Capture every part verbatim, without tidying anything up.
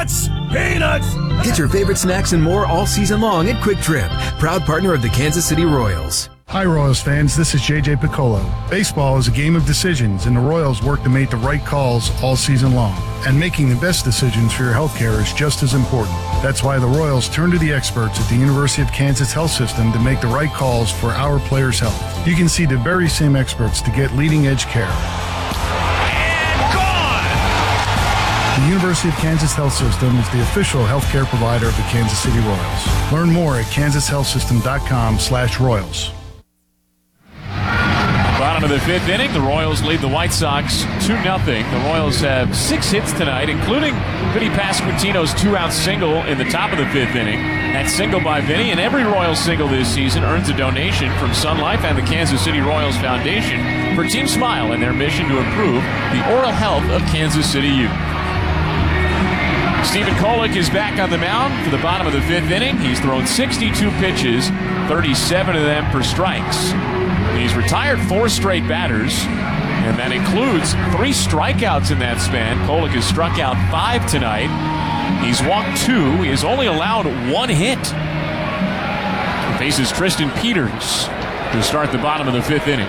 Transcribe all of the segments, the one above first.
Peanuts! Peanuts! Get your favorite snacks and more all season long at Quick Trip, proud partner of the Kansas City Royals. Hi, Royals fans. This is J J Piccolo. Baseball is a game of decisions, and the Royals work to make the right calls all season long. And making the best decisions for your health care is just as important. That's why the Royals turn to the experts at the University of Kansas Health System to make the right calls for our players' health. You can see the very same experts to get leading-edge care. And gone! The University of Kansas Health System is the official healthcare provider of the Kansas City Royals. Learn more at kansas health system dot com slash royals. Bottom of the fifth inning, the Royals lead the White Sox two nothing. The Royals have six hits tonight, including Vinny Pasquantino's two-out single in the top of the fifth inning. That single by Vinny, and every Royals single this season earns a donation from Sun Life and the Kansas City Royals Foundation for Team Smile and their mission to improve the oral health of Kansas City youth. Stephen Kolek is back on the mound for the bottom of the fifth inning. He's thrown sixty-two pitches, thirty-seven of them for strikes. He's retired four straight batters, and that includes three strikeouts in that span. Kolek has struck out five tonight. He's walked two. He has only allowed one hit. He faces Tristan Peters to start the bottom of the fifth inning.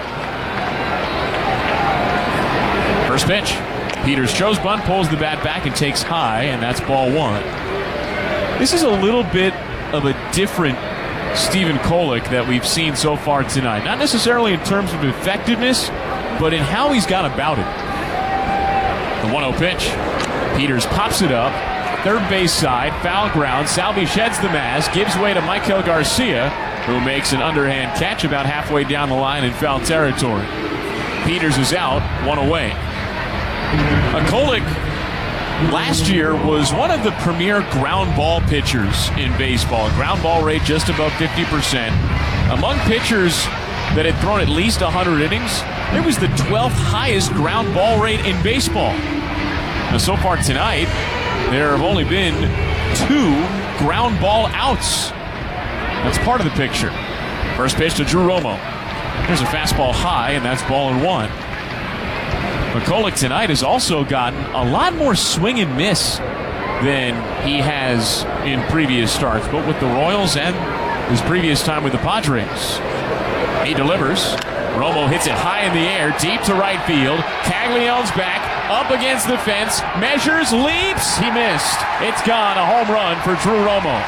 First pitch. Peters shows bunt, pulls the bat back, and takes high, and that's ball one. This is a little bit of a different Stephen Kolek that we've seen so far tonight. Not necessarily in terms of effectiveness, but in how he's gone about it. The one oh pitch. Peters pops it up. Third base side, foul ground. Salvi sheds the mask, gives way to Michael Garcia, who makes an underhand catch about halfway down the line in foul territory. Peters is out, one away. A Kolek last year was one of the premier ground ball pitchers in baseball. Ground ball rate just above fifty percent. Among pitchers that had thrown at least one hundred innings, it was the twelfth highest ground ball rate in baseball. Now, so far tonight, there have only been two ground ball outs. That's part of the picture. First pitch to Drew Romo. There's a fastball high, and that's ball and one. But Kolek tonight has also gotten a lot more swing and miss than he has in previous starts, both with the Royals and his previous time with the Padres. He delivers. Romo hits it high in the air, deep to right field. Caglianone's back, up against the fence, measures, leaps. He missed. It's gone. A home run for Drew Romo.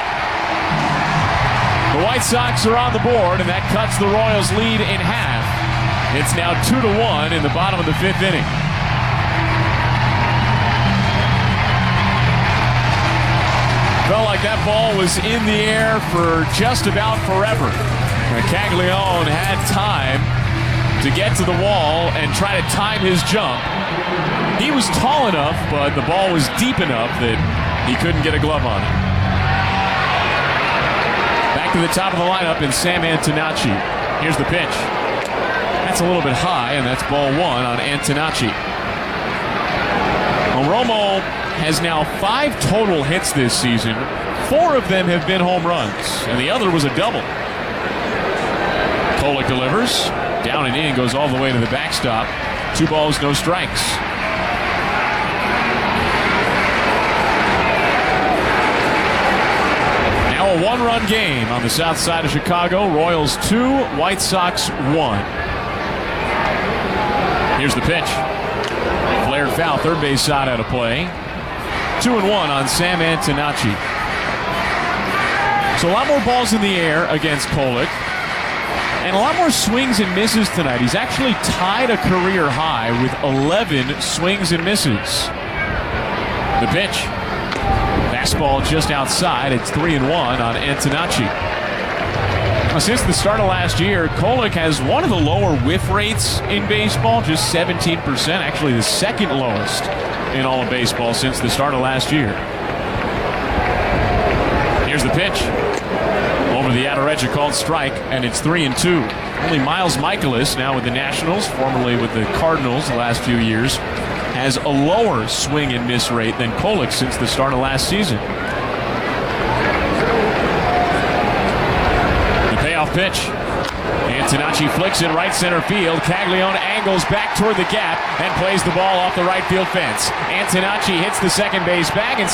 The White Sox are on the board, and that cuts the Royals' lead in half. It's now two to one in the bottom of the fifth inning. Felt like that ball was in the air for just about forever. Caglianone had time to get to the wall and try to time his jump. He was tall enough, but the ball was deep enough that he couldn't get a glove on it. Back to the top of the lineup in Sam Antonacci. Here's the pitch. That's a little bit high, and that's ball one on Antonacci. Well, Romo has now five total hits this season. Four of them have been home runs, and the other was a double. Kolek delivers. Down and in, goes all the way to the backstop. Two balls, no strikes. Now a one-run game on the south side of Chicago. Royals two, White Sox one. Here's the pitch. Flared foul, third base side out of play. Two and one on Sam Antonacci. So a lot more balls in the air against Kolek. And a lot more swings and misses tonight. He's actually tied a career high with eleven swings and misses. The pitch. Fastball just outside. It's three and one on Antonacci. Since the start of last year, Kolek has one of the lower whiff rates in baseball, just seventeen percent, actually the second lowest in all of baseball since the start of last year. Here's the pitch. Over the outer edge, a called strike, and it's three and two. Only Miles Michaelis, now with the Nationals, formerly with the Cardinals the last few years, has a lower swing and miss rate than Kolek since the start of last season. Pitch. Antonacci flicks it right center field. Caglianone angles back toward the gap and plays the ball off the right field fence. Antonacci hits the second base bag and